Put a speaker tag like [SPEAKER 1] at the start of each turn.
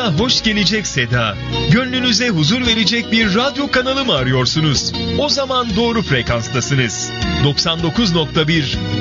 [SPEAKER 1] Kulağa hoş gelecek seda, gönlünüze huzur verecek bir radyo kanalı mı arıyorsunuz? O zaman doğru frekanstasınız. 99.1